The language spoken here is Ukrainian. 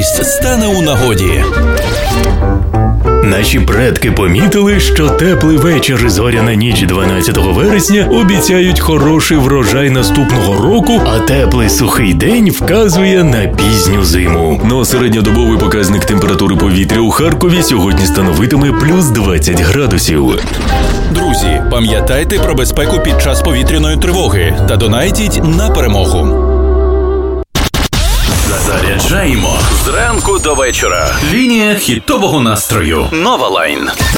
радість стане у нагоді. Наші предки помітили, що теплий вечір і зоряна ніч 12 вересня обіцяють хороший врожай наступного року, а теплий сухий день вказує на пізню зиму. Но середньодобовий показник температури повітря у Харкові сьогодні становитиме плюс 20 градусів. Друзі, пам'ятайте про безпеку під час повітряної тривоги та донайтіть на перемогу. Заряджаємо зранку до вечора. Лінія хітового настрою. Нова Лайн.